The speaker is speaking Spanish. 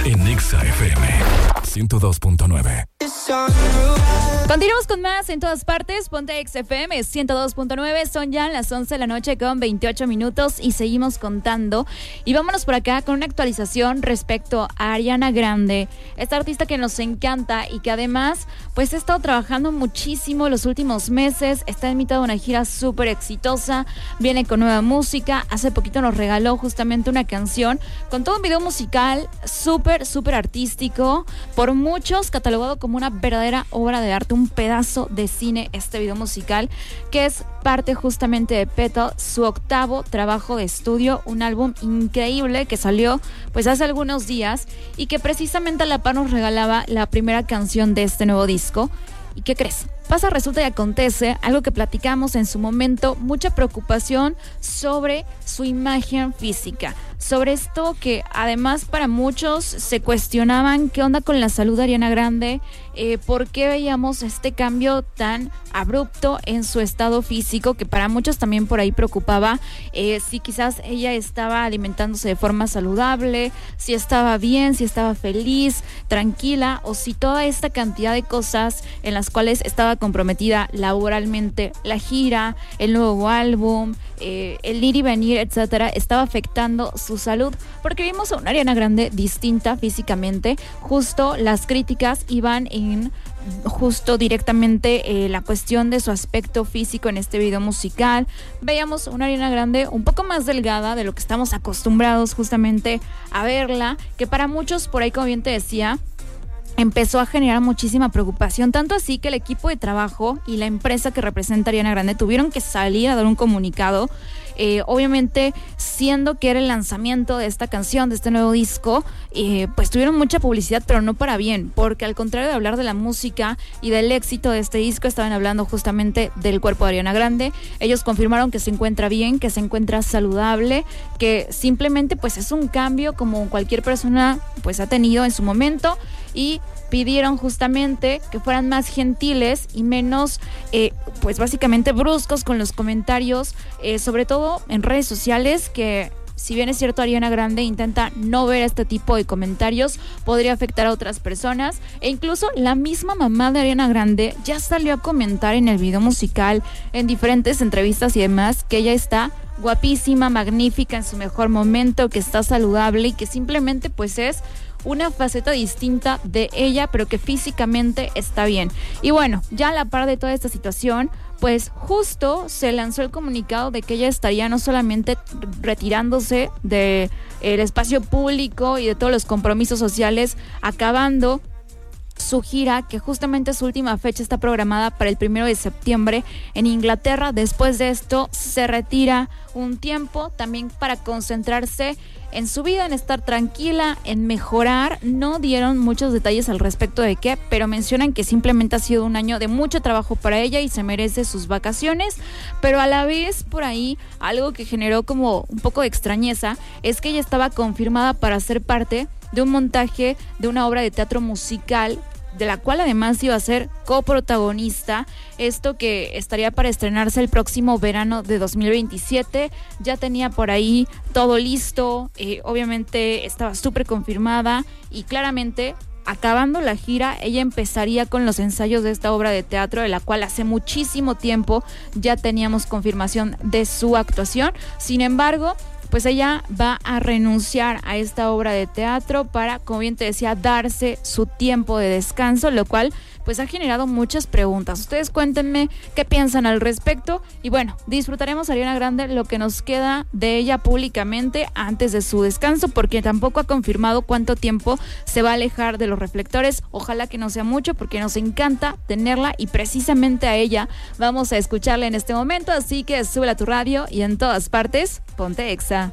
en Exa FM 102.9. Continuamos con más en todas partes. Ponte XFM 102.9. Son ya las 11 de la noche con 28 minutos y seguimos contando. Y vámonos por acá con una actualización respecto a Ariana Grande, esta artista que nos encanta y que además pues ha estado trabajando muchísimo los últimos meses. Está en mitad de una gira súper exitosa. Viene con nueva música. Hace poquito nos regaló justamente una canción con todo un video musical súper artístico. Por muchos catalogado como una verdadera obra de arte, un pedazo de cine este video musical, que es parte justamente de Petal, su octavo trabajo de estudio, un álbum increíble que salió pues hace algunos días y que precisamente a la par nos regalaba la primera canción de este nuevo disco. ¿Y qué crees? Pasa, resulta y acontece algo que platicamos en su momento, mucha preocupación sobre su imagen física, sobre esto que además para muchos se cuestionaban qué onda con la salud de Ariana Grande, por qué veíamos este cambio tan abrupto en su estado físico, que para muchos también por ahí preocupaba, si quizás ella estaba alimentándose de forma saludable, si estaba bien, si estaba feliz, tranquila, o si toda esta cantidad de cosas en las cuales estaba comprometida laboralmente, la gira, el nuevo álbum, el ir y venir, etcétera, estaba afectando su salud, porque vimos a una Ariana Grande distinta físicamente. Justo las críticas iban en justo directamente la cuestión de su aspecto físico en este video musical. Veíamos una Ariana Grande un poco más delgada de lo que estamos acostumbrados justamente a verla, que para muchos, por ahí como bien te decía, empezó a generar muchísima preocupación, tanto así que el equipo de trabajo y la empresa que representa a Ariana Grande tuvieron que salir a dar un comunicado, obviamente siendo que era el lanzamiento de esta canción, de este nuevo disco, pues tuvieron mucha publicidad, pero no para bien, porque al contrario de hablar de la música y del éxito de este disco, estaban hablando justamente del cuerpo de Ariana Grande. Ellos confirmaron que se encuentra bien, que se encuentra saludable, que simplemente pues es un cambio como cualquier persona pues ha tenido en su momento, y pidieron justamente que fueran más gentiles y menos, pues básicamente bruscos con los comentarios, sobre todo en redes sociales, que si bien es cierto Ariana Grande intenta no ver este tipo de comentarios, podría afectar a otras personas, e incluso la misma mamá de Ariana Grande ya salió a comentar en el video musical, en diferentes entrevistas y demás, que ella está guapísima, magnífica, en su mejor momento, que está saludable y que simplemente pues es una faceta distinta de ella, pero que físicamente está bien. Y bueno, ya a la par de toda esta situación, pues justo se lanzó el comunicado de que ella estaría no solamente retirándose del espacio público y de todos los compromisos sociales, acabando su gira, que justamente su última fecha está programada para el 1 de septiembre en Inglaterra. Después de esto se retira un tiempo también para concentrarse en su vida, en estar tranquila, en mejorar. No dieron muchos detalles al respecto de qué, pero mencionan que simplemente ha sido un año de mucho trabajo para ella y se merece sus vacaciones. Pero a la vez, por ahí, algo que generó como un poco de extrañeza es que ella estaba confirmada para ser parte de un montaje de una obra de teatro musical, de la cual además iba a ser coprotagonista. Esto que estaría para estrenarse el próximo verano de 2027. Ya tenía por ahí todo listo, obviamente estaba súper confirmada, y claramente acabando la gira ella empezaría con los ensayos de esta obra de teatro, de la cual hace muchísimo tiempo ya teníamos confirmación de su actuación. Sin embargo, pues ella va a renunciar a esta obra de teatro para, como bien te decía, darse su tiempo de descanso, lo cual pues ha generado muchas preguntas. Ustedes cuéntenme qué piensan al respecto, y bueno, disfrutaremos a Ariana Grande lo que nos queda de ella públicamente antes de su descanso, porque tampoco ha confirmado cuánto tiempo se va a alejar de los reflectores. Ojalá que no sea mucho, porque nos encanta tenerla y precisamente a ella vamos a escucharla en este momento, así que súbela a tu radio y en todas partes, ponte Exa.